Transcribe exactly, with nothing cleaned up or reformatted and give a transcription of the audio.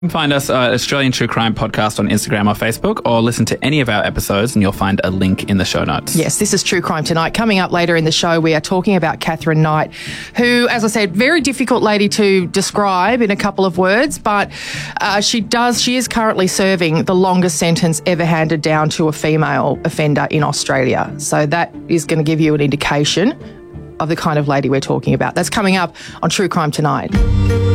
You can find us uh, Australian True Crime Podcast on Instagram or Facebook, or listen to any of our episodes and you'll find a link in the show notes. Yes, this is True Crime Tonight. Coming up later in the show, we are talking about Catherine Knight, who, as I said, very difficult lady to describe in a couple of words, but uh, she does, she is currently serving the longest sentence ever handed down to a female offender in Australia. So that is going to give you an indication of the kind of lady we're talking about. That's coming up on True Crime Tonight.